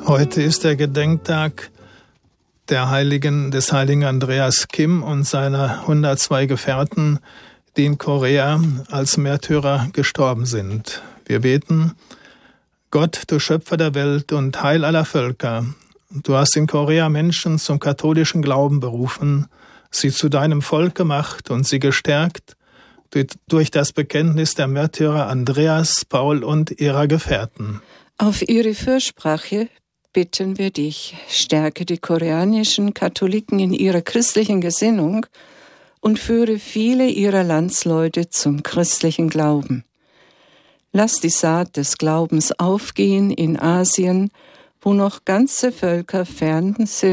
Heute ist der Gedenktag des heiligen Andreas Kim und seiner 102 Gefährten, die in Korea als Märtyrer gestorben sind. Wir beten: Gott, du Schöpfer der Welt und Heil aller Völker, du hast in Korea Menschen zum katholischen Glauben berufen, sie zu deinem Volk gemacht und sie gestärkt durch das Bekenntnis der Märtyrer Andreas, Paul und ihrer Gefährten. Auf ihre Fürsprache bitten wir dich, stärke die koreanischen Katholiken in ihrer christlichen Gesinnung und führe viele ihrer Landsleute zum christlichen Glauben. Lass die Saat des Glaubens aufgehen in Asien, wo noch ganze Völker fern sind